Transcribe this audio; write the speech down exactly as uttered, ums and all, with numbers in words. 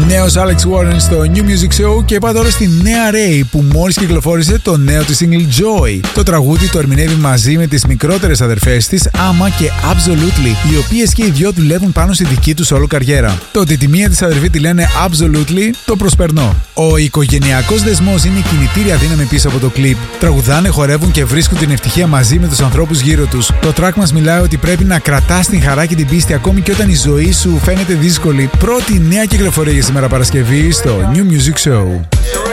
Νέος Alex Warren στο New Music Show και πάω τώρα στη νέα Ray που μόλις κυκλοφόρησε το νέο της single Joy. Το τραγούδι το ερμηνεύει μαζί με τις μικρότερες αδερφές της Ama και Absolutely, οι οποίες και οι δυο δουλεύουν πάνω στη δική τους όλο καριέρα. Το ότι τη μία της αδερφή τη λένε Absolutely το προσπερνώ. Ο οικογενειακός δεσμός είναι η κινητήρια δύναμη πίσω από το κλιπ. Τραγουδάνε, χορεύουν και βρίσκουν την ευτυχία μαζί με τους ανθρώπους γύρω τους. Το track μας μιλάει ότι πρέπει να κρατάς την χαρά και την πίστη ακόμη και όταν η ζωή σου φαίνεται δύσκολη. Πρώτη νέα κυκλοφορία για σήμερα Παρασκευή στο New Music Show.